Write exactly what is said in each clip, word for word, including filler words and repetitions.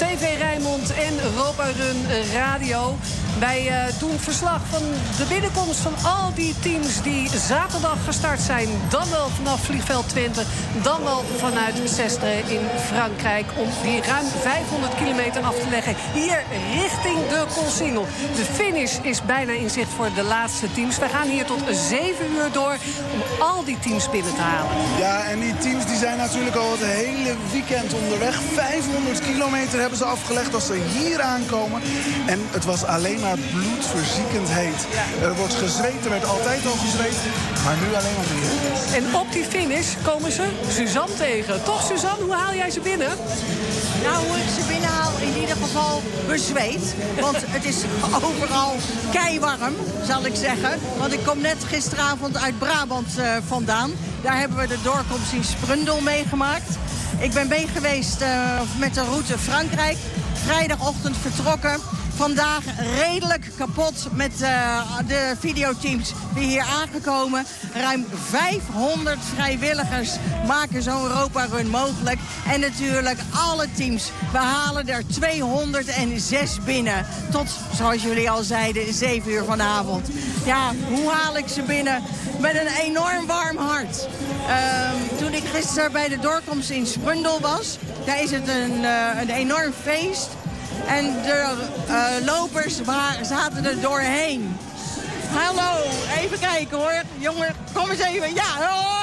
T V Rijnmond en Europa Run Radio. Wij uh, doen verslag van de binnenkomst van al die teams die zaterdag gestart zijn. Dan wel vanaf vliegveld Twente, dan wel vanuit Sestre in Frankrijk. Om die ruim vijfhonderd kilometer af te leggen. Hier richting de Coolsingel. De finish is bijna in zicht voor de laatste teams. Wij gaan hier tot zeven uur door om al die teams binnen te halen. Ja, en die teams die zijn natuurlijk al het hele weekend onderweg. vijfhonderd kilometer hebben ze afgelegd als ze hier aankomen. En het was alleen maar bloedverziekend heet. Ja. Er wordt gezweet, er werd altijd al gezweet, maar nu alleen maar meer. En op die finish komen ze Suzanne tegen. Toch, Suzanne, hoe haal jij ze binnen? Nou, hoe ik ze binnenhaal, in ieder geval bezweet. Want het is overal keiwarm, zal ik zeggen. Want ik kom net gisteravond uit Brabant uh, vandaan. Daar hebben we de doorkomst in Sprundel meegemaakt. Ik ben mee geweest uh, met de route Frankrijk. Vrijdagochtend vertrokken. Vandaag redelijk kapot met uh, de videoteams die hier aangekomen. Ruim vijfhonderd vrijwilligers maken zo'n Europa Run mogelijk. En natuurlijk alle teams. We halen er tweehonderdzes binnen. Tot, zoals jullie al zeiden, zeven uur vanavond. Ja, hoe haal ik ze binnen? Met een enorm warm hart. Uh, toen ik gisteren bij de doorkomst in Sprundel was, daar is het een, uh, een enorm feest. En de uh, lopers waren, zaten er doorheen. Hallo, even kijken hoor. Jongen, kom eens even. Ja,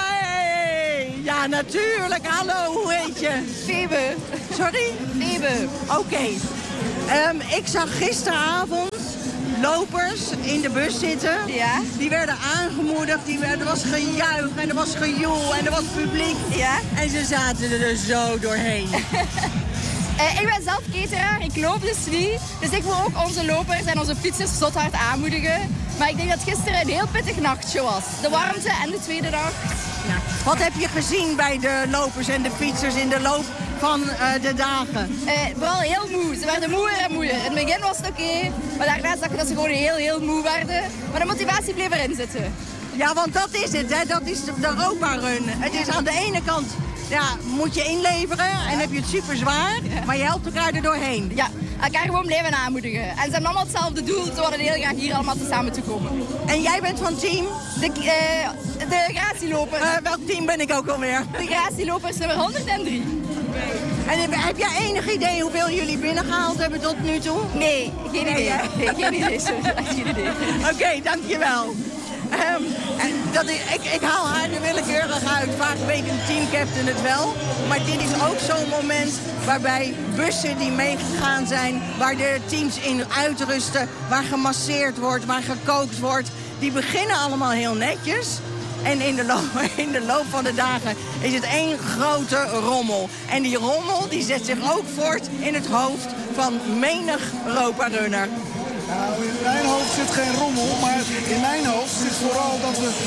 hoi. Ja, natuurlijk. Hallo, hoe heet je? Febe. Sorry? Febe. Oké. Okay. Um, ik zag gisteravond lopers in de bus zitten. Ja. Die werden aangemoedigd. Die werden, er was gejuich en er was gejoel en er was publiek. Ja. En ze zaten er zo doorheen. Uh, ik ben zelf cateraar, ik loop dus niet. Dus ik wil ook onze lopers en onze fietsers zot hard aanmoedigen. Maar ik denk dat gisteren een heel pittig nachtje was. De warmte en de tweede dag. Ja. Wat heb je gezien bij de lopers en de fietsers in de loop van uh, de dagen? Uh, vooral heel moe. Ze werden moeer en moeer. In het begin was het oké, okay, maar daarna zag ik dat ze gewoon heel, heel moe werden. Maar de motivatie bleef erin zitten. Ja, want dat is het, hè? Dat is de Europa Run. Het is aan de ene kant, ja, moet je inleveren en heb je het super zwaar, ja, maar je helpt elkaar er doorheen. Ja, elkaar gewoon blijven aanmoedigen. En ze hebben allemaal hetzelfde doel, ze willen heel graag hier allemaal samen te komen. En jij bent van team? De, uh, de gratielopers. Uh, welk team ben ik ook alweer? De gratielopers nummer honderddrie. En heb jij enig idee hoeveel jullie binnengehaald hebben tot nu toe? Nee, geen idee. Nee, nee, geen idee, sorry. Geen idee. Oké, okay, dankjewel. Um, dat ik, ik, ik haal haar er willekeurig uit. Vaak weet een teamcaptain het wel. Maar dit is ook zo'n moment waarbij bussen die meegegaan zijn, waar de teams in uitrusten, waar gemasseerd wordt, waar gekookt wordt, die beginnen allemaal heel netjes. En in de, loop, in de loop van de dagen is het één grote rommel. En die rommel die zet zich ook voort in het hoofd van menig Europa-runner. Nou, in mijn hoofd zit geen rommel, maar in mijn hoofd zit vooral dat we